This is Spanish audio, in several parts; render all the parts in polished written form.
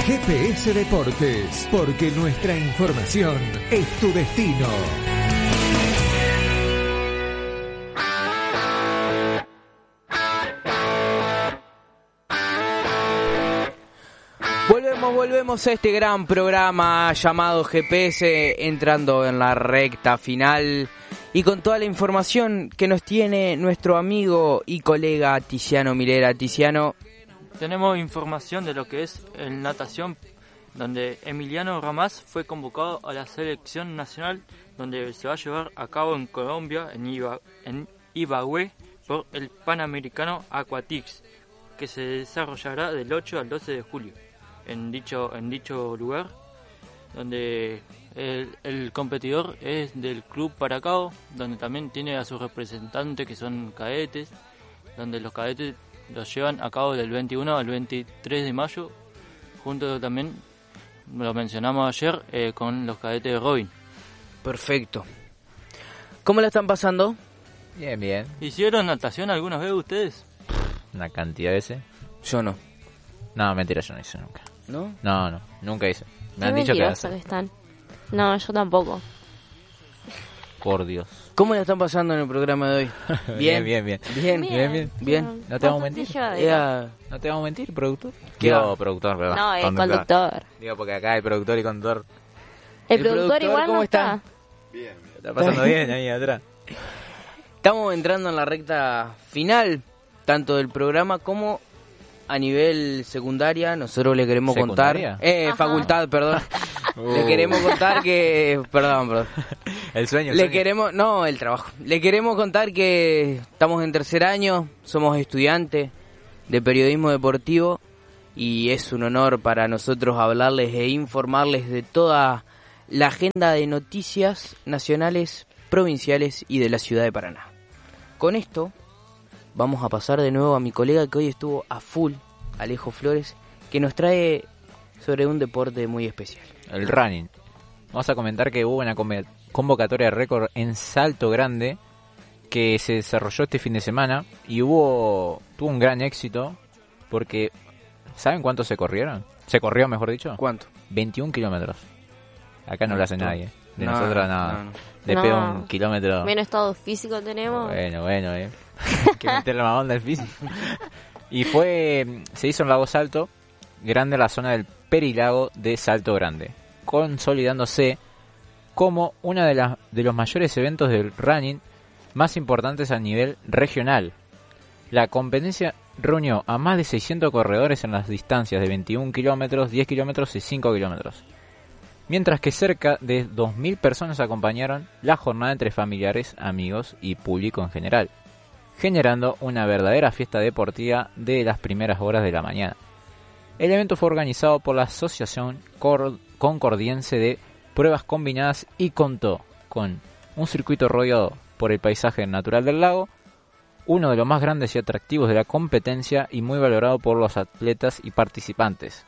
GPS Deportes, porque nuestra información es tu destino. Volvemos a este gran programa llamado GPS, entrando en la recta final y con toda la información que nos tiene nuestro amigo y colega Tiziano Milera. Tiziano. Tenemos información de lo que es el natación, donde Emiliano Ramaz fue convocado a la selección nacional, donde se va a llevar a cabo en Colombia, en Ibagué, por el Panamericano Aquatics, que se desarrollará del 8 al 12 de julio. En dicho lugar, donde el competidor es del Club Paracao, donde también tiene a sus representantes que son cadetes, donde los cadetes los llevan a cabo del 21 al 23 de mayo, junto también, lo mencionamos ayer, con los cadetes de Robin. Perfecto. ¿Cómo la están pasando? Bien, bien. ¿Hicieron natación alguna vez ustedes? Una cantidad de veces. Yo no. No, mentira, yo no hice nunca. ¿No? No, nunca hice. Me Qué han dicho que mentirosos que están. No, yo tampoco. Por Dios. ¿Cómo la están pasando en el programa de hoy? Bien. Bien. No te vamos a mentir. No te vamos a mentir, productor. Digo, productor, ¿verdad? No, el conductor. Digo, porque acá hay productor y conductor. El productor igual ¿cómo no está? Bien. Está pasando bien ahí atrás. Estamos entrando en la recta final, tanto del programa como a nivel secundaria. Nosotros le queremos ¿Secundaria? contar... facultad, perdón. Le queremos contar que... Perdón. El sueño. El trabajo. Le queremos contar que estamos en tercer año, somos estudiantes de periodismo deportivo y es un honor para nosotros hablarles e informarles de toda la agenda de noticias nacionales, provinciales y de la ciudad de Paraná. Con esto vamos a pasar de nuevo a mi colega que hoy estuvo a full, Alejo Flores, que nos trae sobre un deporte muy especial. El running. Vamos a comentar que hubo una convocatoria récord en Salto Grande que se desarrolló este fin de semana y tuvo un gran éxito porque ¿saben cuántos se corrieron? Se corrió, mejor dicho. ¿Cuánto? 21 kilómetros. Acá no lo hace nadie. De No, nosotros nada. no. Le No. pega un kilómetro. Menos estado físico tenemos. Bueno, Hay que meterle más onda al físico. Y se hizo en Lago Salto Grande, la zona del Perilago de Salto Grande, consolidándose como uno de los mayores eventos del running más importantes a nivel regional. La competencia reunió a más de 600 corredores en las distancias de 21 kilómetros, 10 kilómetros y 5 kilómetros, mientras que cerca de 2.000 personas acompañaron la jornada entre familiares, amigos y público en general, generando una verdadera fiesta deportiva de las primeras horas de la mañana. El evento fue organizado por la Asociación Concordiense de Pruebas Combinadas y contó con un circuito rodeado por el paisaje natural del lago, uno de los más grandes y atractivos de la competencia y muy valorado por los atletas y participantes.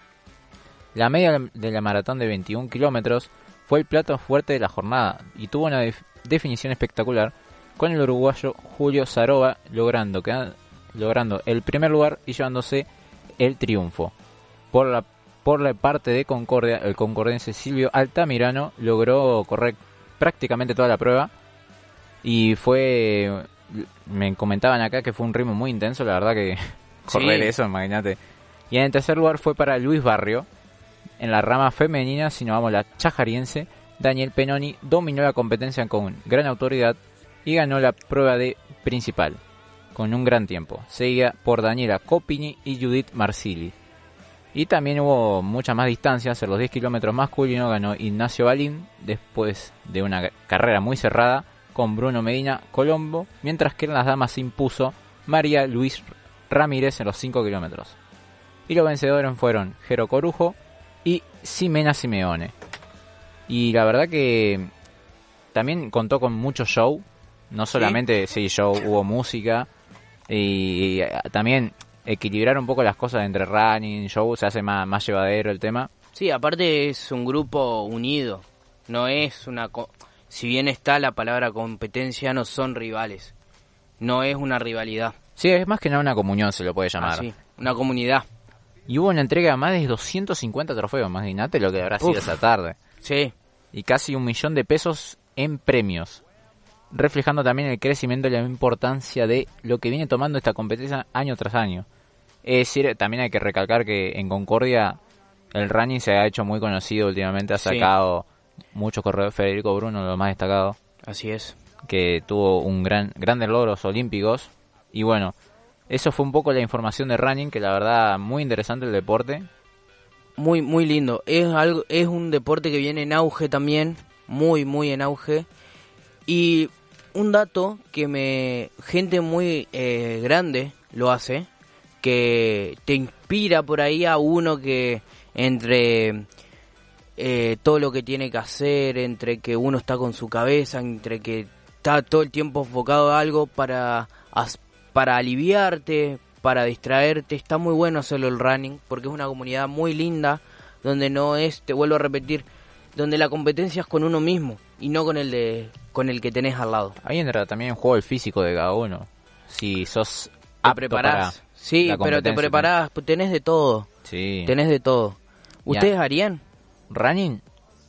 La media de la maratón de 21 kilómetros fue el plato fuerte de la jornada y tuvo una definición espectacular, con el uruguayo Julio Saroba logrando el primer lugar y llevándose el triunfo. Por la parte de Concordia, el concordense Silvio Altamirano logró correr prácticamente toda la prueba y me comentaban acá que fue un ritmo muy intenso, la verdad que correr eso, imagínate. Y en el tercer lugar fue para Luis Barrio. En la rama femenina, si nos vamos a la chajariense, Daniel Penoni dominó la competencia con gran autoridad y ganó la prueba de principal con un gran tiempo, seguida por Daniela Copini y Judith Marsili. Y también hubo muchas más distancias. En los 10 kilómetros masculinos ganó Ignacio Balín después de una carrera muy cerrada con Bruno Medina Colombo, mientras que en las damas se impuso María Luis Ramírez en los 5 kilómetros. Y los vencedores fueron Jero Corujo y Ximena Simeone. Y la verdad que también contó con mucho show, no solamente show, hubo música y también equilibrar un poco las cosas entre running, show, se hace más llevadero el tema. Sí, aparte es un grupo unido, no es si bien está la palabra competencia, no son rivales, no es una rivalidad. Sí, es más que nada una comunión, se lo puede llamar. Sí, una comunidad. Y hubo una entrega de más de 250 trofeos, imagínate lo que habrá sido esa tarde. Sí. Y casi 1 millón de pesos en premios, reflejando también el crecimiento y la importancia de lo que viene tomando esta competencia año tras año. Es decir, también hay que recalcar que en Concordia el running se ha hecho muy conocido últimamente, ha sacado muchos corredores, Federico Bruno, lo más destacado. Así es. Que tuvo grandes logros olímpicos. Y bueno, eso fue un poco la información de running, que la verdad muy interesante el deporte. Muy, muy lindo. Es un deporte que viene en auge también, muy, muy en auge. Y un dato que gente muy grande lo hace, que te inspira por ahí a uno que entre todo lo que tiene que hacer, entre que uno está con su cabeza, entre que está todo el tiempo enfocado a algo para aliviarte, para distraerte. Está muy bueno hacerlo el running, porque es una comunidad muy linda, donde no es, te vuelvo a repetir, donde la competencia es con uno mismo y no con el que tenés al lado. Ahí entra también en juego el físico de cada uno. Si sos te preparás, sí, pero te preparás, tenés de todo. Sí. Tenés de todo. ¿Ustedes harían running?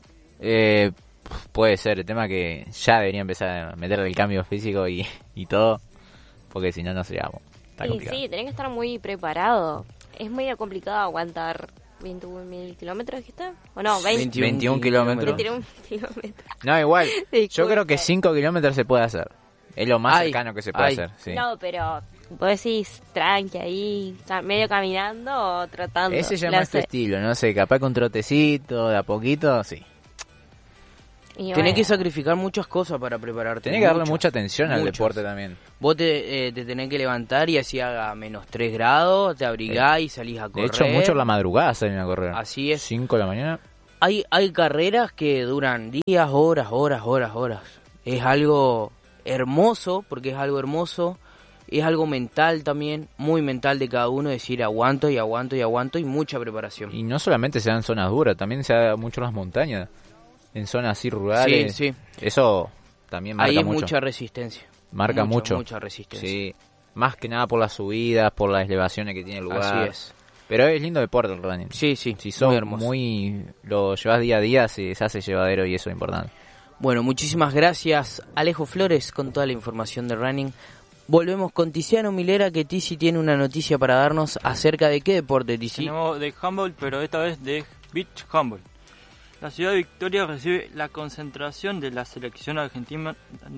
Puede ser, el tema que ya debería empezar a meterle el cambio físico y todo, porque si no, no sería tan complicado. Sí, tenés que estar muy preparado. Es muy complicado aguantar 21.000 kilómetros, ¿dijiste? ¿O no? 21 kilómetros. 21 kilómetros. No, igual, Disculpe. yo creo que 5 kilómetros se puede hacer. Es lo más cercano que se puede hacer. Sí. No, pero vos decís tranqui ahí, medio caminando o tratando. Ese ya es más tu estilo, no sé, capaz con un trotecito, de a poquito, sí. Tenés que sacrificar muchas cosas para prepararte. Tenés que darle mucha atención al deporte también. Vos te tenés que levantar y así haga menos 3 grados, te abrigás y salís a correr. De hecho, muchos la madrugada salen a correr. Así es. 5 de la mañana. Hay carreras que duran días, horas. Es algo hermoso, porque es algo hermoso. Es algo mental también, muy mental de cada uno, decir aguanto y mucha preparación. Y no solamente se dan zonas duras, también se da mucho en las montañas. En zonas así rurales. Sí. Eso también marca mucho. Ahí mucho. Mucha resistencia. Marca mucho. Mucha resistencia. Sí. Más que nada por las subidas, por las elevaciones que tiene el lugar. Así es. Pero es lindo deporte el running. Sí. Si sos lo llevas día a día, se hace llevadero y eso es importante. Bueno, muchísimas gracias Alejo Flores con toda la información de running. Volvemos con Tiziano Milera, que Tizi tiene una noticia para darnos acerca de qué deporte, Tizi. Tenemos de handball, pero esta vez de beach handball. La ciudad de Victoria recibe la concentración de la selección argentina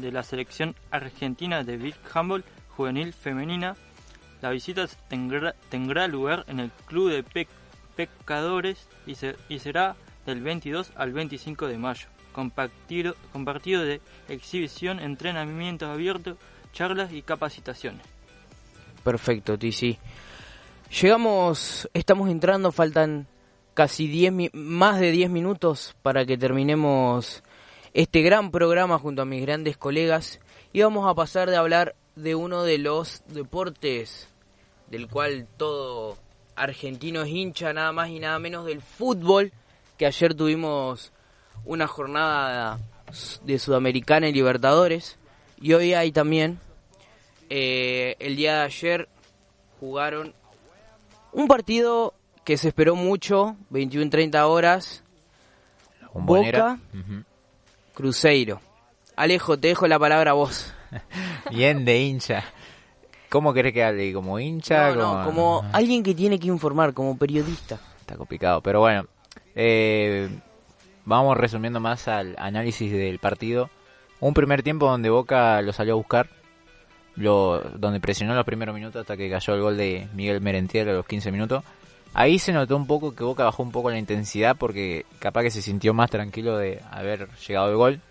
de beach handball juvenil femenina. La visita tendrá lugar en el Club de Pescadores y será del 22 al 25 de mayo, con partido de exhibición, entrenamientos abiertos, charlas y capacitaciones. Perfecto, Tizi. Estamos entrando, faltan casi más de 10 minutos para que terminemos este gran programa junto a mis grandes colegas, y vamos a pasar de hablar de uno de los deportes del cual todo argentino es hincha, nada más y nada menos del fútbol, que ayer tuvimos una jornada de Sudamericana y Libertadores, y hoy hay también, el día de ayer jugaron un partido que se esperó mucho, 21:30 horas, Boca, Cruzeiro. Alejo, te dejo la palabra a vos. Bien de hincha. ¿Cómo querés que hable? ¿Como hincha? No, como alguien que tiene que informar, como periodista. Está complicado, pero bueno. Vamos resumiendo más al análisis del partido. Un primer tiempo donde Boca lo salió a buscar, donde presionó los primeros minutos hasta que cayó el gol de Miguel Merentiel a los 15 minutos. Ahí se notó un poco que Boca bajó un poco la intensidad, porque capaz que se sintió más tranquilo de haber llegado el gol.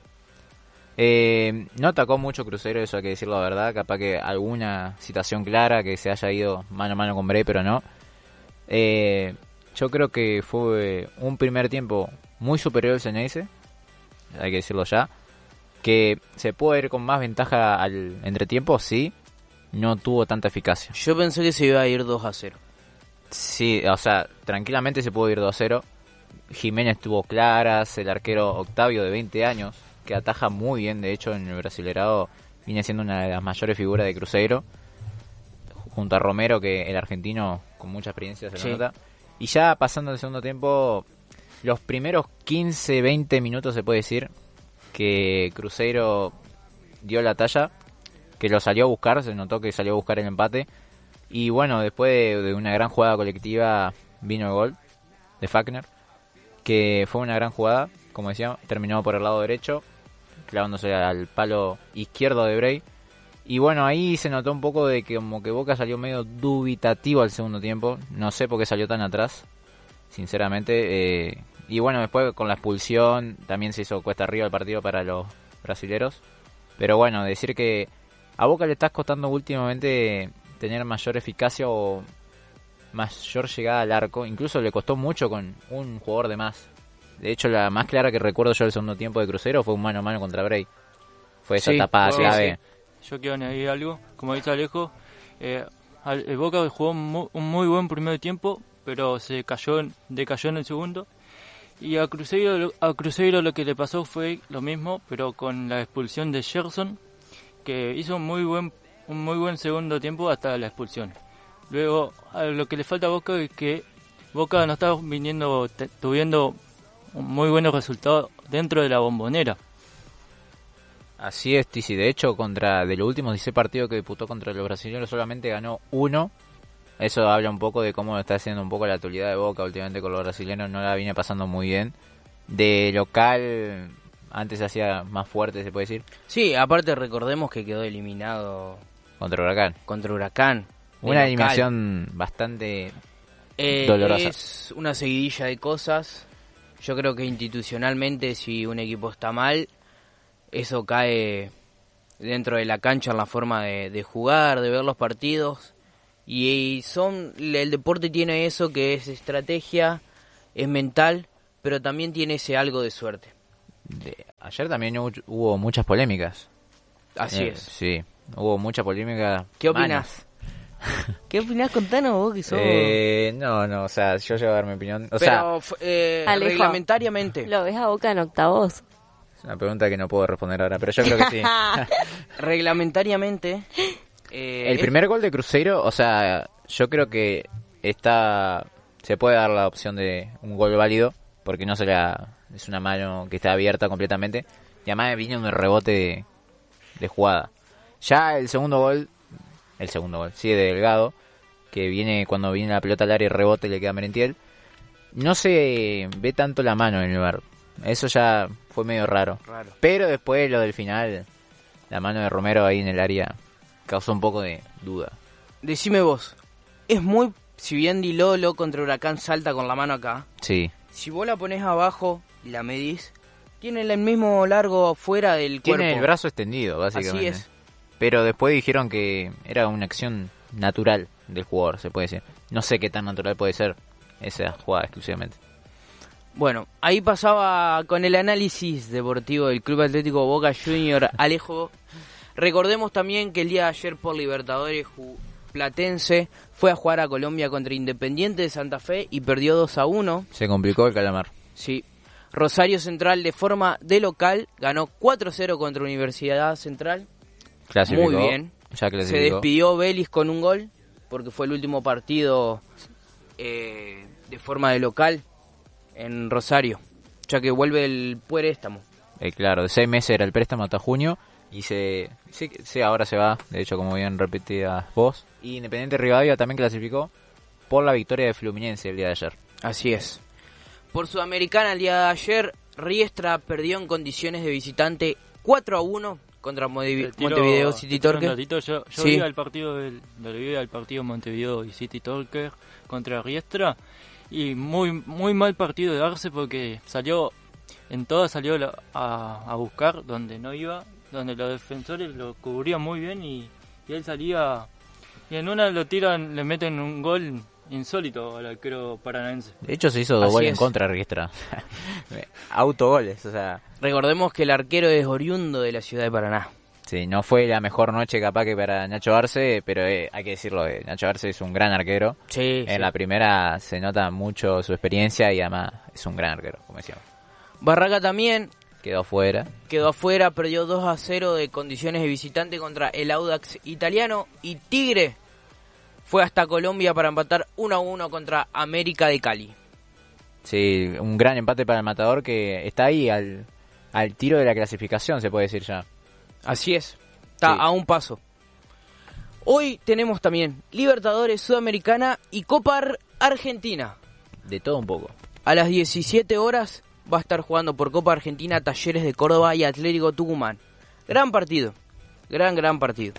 No atacó mucho Cruzeiro, eso hay que decir la verdad. Capaz que alguna situación clara que se haya ido mano a mano con Bray, pero no. Yo creo que fue un primer tiempo muy superior al Ceneice, hay que decirlo ya. Que se puede ir con más ventaja al entretiempo, sí. No tuvo tanta eficacia. Yo pensé que se iba a ir 2-0. Sí, o sea, tranquilamente se pudo ir 2-0. Jiménez tuvo claras, el arquero Octavio de 20 años, que ataja muy bien, de hecho en el Brasilerado viene siendo una de las mayores figuras de Cruzeiro, junto a Romero, que el argentino con mucha experiencia se lo nota. Y ya pasando al segundo tiempo, los primeros 15-20 minutos se puede decir que Cruzeiro dio la talla, que lo salió a buscar, se notó que salió a buscar el empate. Y bueno, después de una gran jugada colectiva vino el gol de Fagner, que fue una gran jugada, como decía, terminó por el lado derecho, clavándose al palo izquierdo de Bray. Y bueno, ahí se notó un poco de que como que Boca salió medio dubitativo al segundo tiempo. No sé por qué salió tan atrás, sinceramente. Y bueno, después con la expulsión también se hizo cuesta arriba el partido para los brasileros. Pero bueno, decir que a Boca le está costando últimamente tener mayor eficacia o mayor llegada al arco. Incluso le costó mucho con un jugador de más. De hecho, la más clara que recuerdo yo del segundo tiempo de Cruzeiro fue un mano a mano contra Bray. Fue esa tapada clave. Sí. Yo quiero añadir algo. Como dice Alejo, el Boca jugó un muy buen primer tiempo, pero decayó en el segundo. Y a Cruzeiro lo que le pasó fue lo mismo, pero con la expulsión de Gerson, que hizo un muy buen segundo tiempo hasta la expulsión. Luego, lo que le falta a Boca es que Boca no está tuviendo muy buenos resultados dentro de la Bombonera. Así es, Tizi. De hecho, de los últimos 16 partidos que disputó contra los brasileños, solamente ganó 1. Eso habla un poco de cómo está haciendo un poco la actualidad de Boca últimamente con los brasileños. No la viene pasando muy bien. De local, antes se hacía más fuerte, se puede decir. Sí, aparte recordemos que quedó eliminado Contra Huracán. local. Una eliminación bastante dolorosa. Es una seguidilla de cosas. Yo creo que institucionalmente, si un equipo está mal, eso cae dentro de la cancha en la forma de jugar, de ver los partidos. Y el deporte tiene eso que es estrategia, es mental, pero también tiene ese algo de suerte. Ayer también hubo muchas polémicas. Así es. Sí, hubo mucha polémica. ¿Qué opinas? ¿Qué opinás? Contanos vos que sos... No, o sea, yo llevo a dar mi opinión. Pero Alejo, reglamentariamente. ¿Lo ves a Boca en octavos? Es una pregunta que no puedo responder ahora, pero yo creo que sí. Reglamentariamente... el primer gol de Cruzeiro, o sea, yo creo que se puede dar la opción de un gol válido, porque es una mano que está abierta completamente, y además viene un rebote de jugada. Ya el segundo gol, sí, de Delgado, que cuando viene la pelota al área y rebote le queda a Merentiel, no se ve tanto la mano en el VAR. Eso ya fue medio raro. Pero después lo del final, la mano de Romero ahí en el área causó un poco de duda. Decime vos, si bien Di Lolo contra Huracán salta con la mano acá, sí, si vos la pones abajo y la medís, tiene el mismo largo fuera del cuerpo. Tiene el brazo extendido, básicamente. Así es. Pero después dijeron que era una acción natural del jugador, se puede decir. No sé qué tan natural puede ser esa jugada exclusivamente. Bueno, ahí pasaba con el análisis deportivo del Club Atlético Boca Junior. Alejo, recordemos también que el día de ayer por Libertadores Platense fue a jugar a Colombia contra Independiente de Santa Fe y perdió 2-1. Se complicó el calamar. Sí. Rosario Central de forma de local ganó 4-0 contra Universidad Central. Clasificó. Muy bien. Ya clasificó. Se despidió Vélez con un gol porque fue el último partido de forma de local en Rosario, ya que vuelve el préstamo. Claro, de 6 meses era el préstamo hasta junio y sí, ahora se va, de hecho, como bien repetidas vos. Y Independiente Rivadavia también clasificó por la victoria de Fluminense el día de ayer. Así es. Por Sudamericana el día de ayer, Riestra perdió en condiciones de visitante 4-1 contra Montevideo City Torque. Yo sí. vi al partido Montevideo y City Torque contra Riestra y muy mal partido de Arce porque salió a buscar donde no iba, donde los defensores lo cubrían muy bien y él salía y en una le meten un gol insólito al arquero paranaense. De hecho se hizo 2 goles en contra de Riestra. Autogoles, o sea. Recordemos que el arquero es oriundo de la ciudad de Paraná. Sí, no fue la mejor noche capaz que para Nacho Arce, pero hay que decirlo, Nacho Arce es un gran arquero. Sí, en la primera se nota mucho su experiencia y además es un gran arquero, como decíamos. Barraca también quedó afuera, perdió 2-0 de condiciones de visitante contra el Audax italiano y Tigre fue hasta Colombia para empatar 1-1 contra América de Cali. Sí, un gran empate para el Matador que está ahí al tiro de la clasificación, se puede decir ya. Así es, está Sí. a un paso. Hoy tenemos también Libertadores Sudamericana y Copa Argentina. De todo un poco. A las 17 horas va a estar jugando por Copa Argentina Talleres de Córdoba y Atlético Tucumán. Gran partido, gran partido.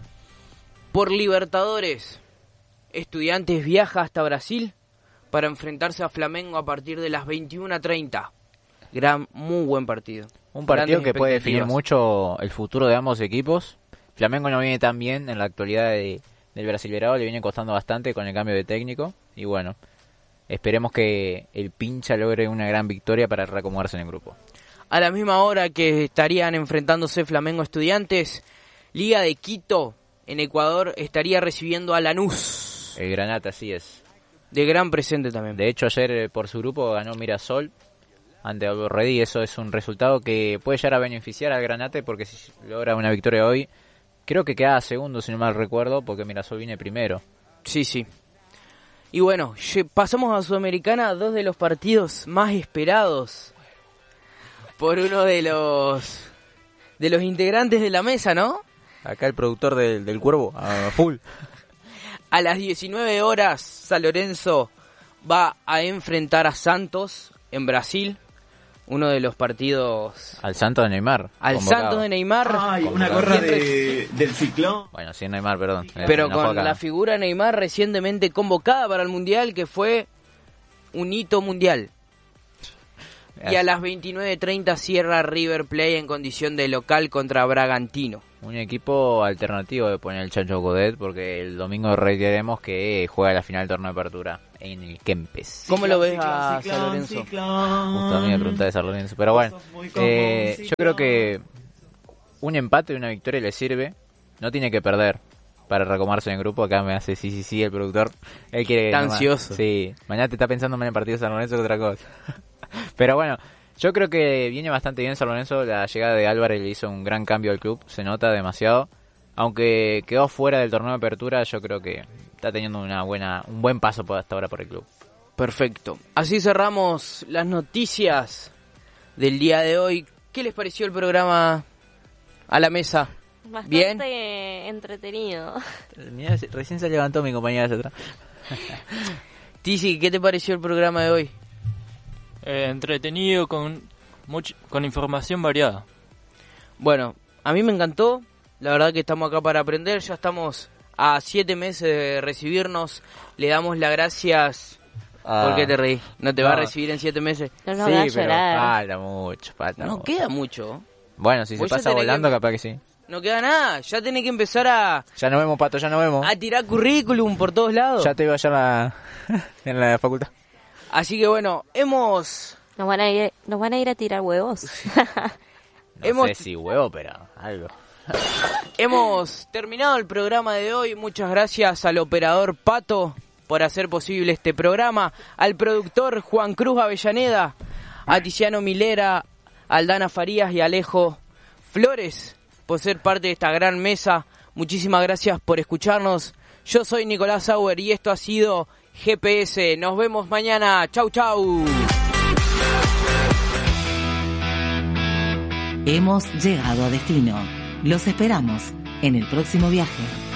Por Libertadores, Estudiantes viaja hasta Brasil para enfrentarse a Flamengo a partir de las 21:30. Muy buen partido. Un partido Grandes que puede definir expectativas. mucho el futuro de ambos equipos. Flamengo no viene tan bien en la actualidad del Brasileirao, le viene costando bastante con el cambio de técnico. Y bueno, esperemos que el Pincha logre una gran victoria para reacomodarse en el grupo. A la misma hora que estarían enfrentándose Flamengo Estudiantes, Liga de Quito en Ecuador estaría recibiendo a Lanús. El Granata, así es. De gran presente también. De hecho, ayer por su grupo ganó Mirasol ante Albo Ready. Eso es un resultado que puede llegar a beneficiar al Granate porque si logra una victoria hoy, creo que queda segundo, si no mal recuerdo, porque Mirasol viene primero. Sí. Y bueno, pasamos a Sudamericana, 2 de los partidos más esperados por uno de los integrantes de la mesa, ¿no? Acá el productor del Cuervo, a full. A las 19 horas, San Lorenzo va a enfrentar a Santos en Brasil. Uno de los partidos... Al Santos de Neymar. Al convocado. Santos de Neymar. Ay, una gorra del ciclón. Bueno, sí, Neymar, perdón. Pero Enojó con acá. la figura de Neymar recientemente convocada para el Mundial, que fue un hito mundial. Y a las 29:30 cierra River Plate en condición de local contra Bragantino. Un equipo alternativo de poner el Chancho Godet, porque el domingo reiteremos que juega la final del torneo de apertura en el Kempes. ¿Cómo lo ves a San Lorenzo? Justo a mí me pregunta de San Lorenzo. Pero bueno, yo creo que un empate y una victoria le sirve. No tiene que perder para reacomodarse en el grupo. Acá me hace sí el productor. Él quiere Está nomás. ansioso. Sí, mañana te está pensando más en el partido de San Lorenzo que otra cosa. Pero bueno, yo creo que viene bastante bien San Lorenzo. La llegada de Álvarez le hizo un gran cambio al club. Se nota demasiado. Aunque quedó fuera del torneo de apertura, yo creo que está teniendo un buen paso hasta ahora por el club. Perfecto. Así cerramos las noticias del día de hoy. ¿Qué les pareció el programa a la mesa? Bastante Bien. entretenido. Mira, recién se levantó mi compañera hacia atrás. Tizi, ¿qué te pareció el programa de hoy? Entretenido con información variada. Bueno, a mí me encantó. La verdad que estamos acá para aprender. Ya estamos a 7 meses de recibirnos. Le damos las gracias. ¿Por qué te reí? ¿No te va a recibir en 7 meses? No nos va a pero llorar. falta No mucho. queda mucho. Bueno, si se Vos ya pasa tenés volando, que- capaz que sí. No queda nada. Ya tenés que empezar a Ya nos vemos, Pato, ya nos vemos. tirar currículum por todos lados. Ya te veo allá en la facultad. Así que bueno, hemos Nos van a ir a tirar huevos. No sé si huevo, pero algo. Hemos terminado el programa de hoy. Muchas gracias al operador Pato por hacer posible este programa, al productor Juan Cruz Avellaneda, a Tiziano Milera, a Aldana Farías y a Alejo Flores por ser parte de esta gran mesa. Muchísimas gracias por escucharnos. Yo soy Nicolás Sauer y esto ha sido GPS. Nos vemos mañana. Chau, chau. Hemos llegado a destino. Los esperamos en el próximo viaje.